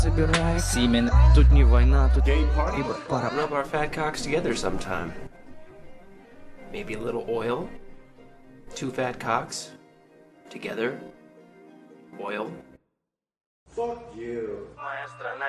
Забирай семена. Тут не война, тут Gay party? либо пара. Rub our fat cocks together sometime. Maybe a little oil. 2 fat cocks. Together. Oil. Fuck you. Моя страна